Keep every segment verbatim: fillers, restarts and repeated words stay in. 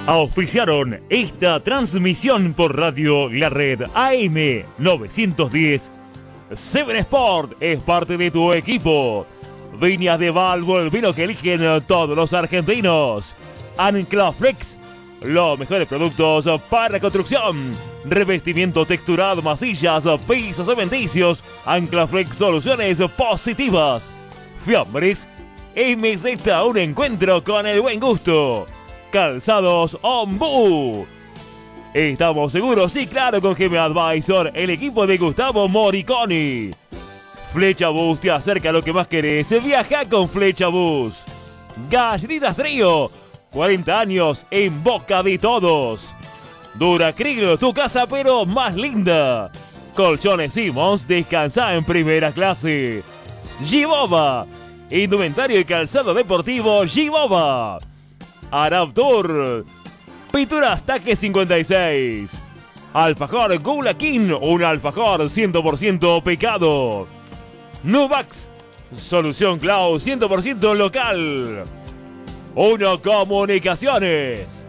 Auspiciaron esta transmisión por radio la red A M novecientos diez. Seven Sport es parte de tu equipo. Viñas de Valvo, el vino que eligen todos los argentinos. Anclaflex, los mejores productos para construcción. Revestimiento texturado, masillas, pisos cementicios. Anclaflex, soluciones positivas. Fiambres M Z, un encuentro con el buen gusto. Calzados Ombú. Estamos seguros, sí, claro, con G M Advisor, el equipo de Gustavo Moriconi. Flecha Bus te acerca a lo que más querés. Viaja con Flecha Bus. Galletitas Trío, cuarenta años en boca de todos. Duracril, tu casa pero más linda. Colchones Simmons, descansa en primera clase. Gibova, indumentario y calzado deportivo Gibova. Arab Tour, Pinturas Taque cincuenta y seis. Alfajor Gula King, un alfajor cien por ciento pecado. Nuvax, solución cloud cien por ciento local. Uno Comunicaciones.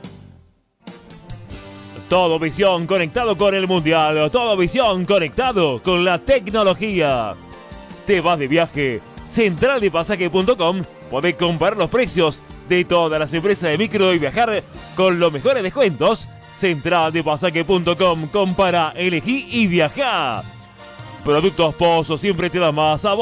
Todo Visión conectado con el mundial. Todo Visión conectado con la tecnología. Te vas de viaje. central de pasaje punto com. Podés comparar los precios de todas las empresas de micro y viajar con los mejores descuentos. central de pasaje punto com. Compara, elegí y viajá. Productos Pozo siempre te da más sabor.